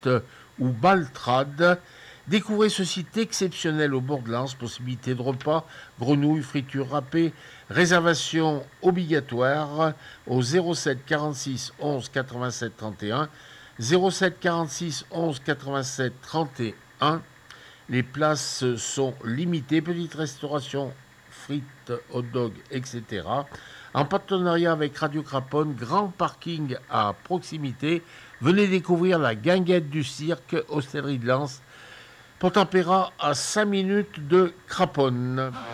ou Baltrade. Découvrez ce site exceptionnel au bord de l'Anse, possibilité de repas, grenouilles, fritures râpées, réservation obligatoire au 07 46 11 87 31, 07 46 11 87 31. Les places sont limitées, petite restauration, frites, hot dog, etc. En partenariat avec Radio Craponne, grand parking à proximité. Venez découvrir la guinguette du cirque, Hostellerie de Lens, Portampéra à 5 minutes de Craponne.